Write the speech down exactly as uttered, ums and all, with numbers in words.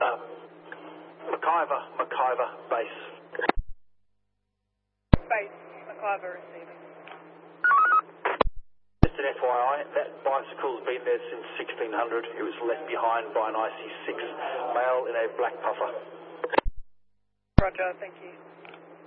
Uh, McIver, McIver, base. Base, McIver receiving. Just an F Y I, that bicycle's been there since sixteen hundred. It was left behind by an I C six male in a black puffer. Roger, thank you.